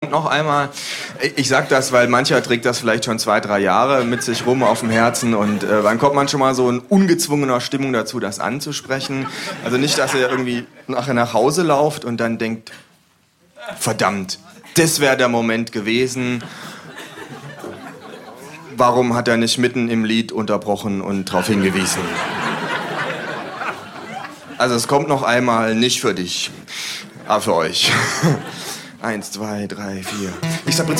kommt noch einmal. Ich sag das, weil mancher trägt das vielleicht schon 2, 3 Jahre mit sich rum auf dem Herzen und dann kommt man schon mal so in ungezwungener Stimmung dazu, das anzusprechen. Also nicht, dass ihr irgendwie nachher nach Hause lauft und dann denkt, verdammt, das wäre der Moment gewesen. Warum hat er nicht mitten im Lied unterbrochen und darauf hingewiesen? Also es kommt noch einmal nicht für dich, aber für euch. 1, 2, 3, 4. Ich sag